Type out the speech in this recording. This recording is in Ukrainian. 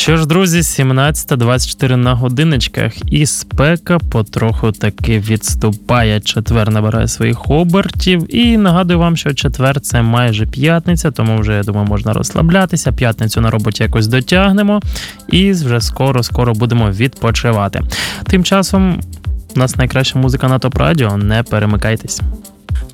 Що ж, друзі, 17:24 на годиночках, і спека потроху таки відступає. Четвер набирає своїх обертів, і нагадую вам, що четвер – це майже п'ятниця, тому вже, я думаю, можна розслаблятися. П'ятницю на роботі якось дотягнемо, і вже скоро будемо відпочивати. Тим часом у нас найкраща музика на ТОП Радіо, не перемикайтесь.